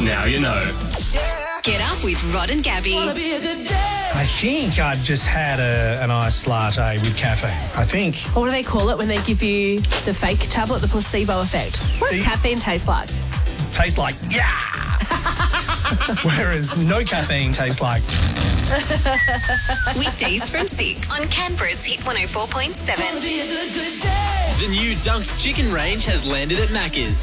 Now you know. Get up with Rod and Gabby. I think I've just had an iced latte with caffeine. I think. What do they call it when they give you the fake tablet, the placebo effect? What does caffeine taste like? Tastes like, yeah! Whereas no caffeine tastes like... Weekdays from 6 on Canberra's Hit 104.7. The new Dunked chicken range has landed at Macca's.